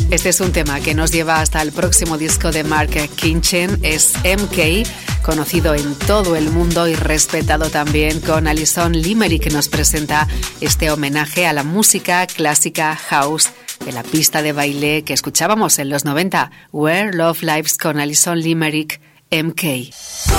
Este es un tema que nos lleva hasta el próximo disco de Mark Kinchen, es MK, conocido en todo el mundo y respetado también, con Alison Limerick, que nos presenta este homenaje a la música clásica house de la pista de baile que escuchábamos en los 90, Where Love Lives con Alison Limerick, MK.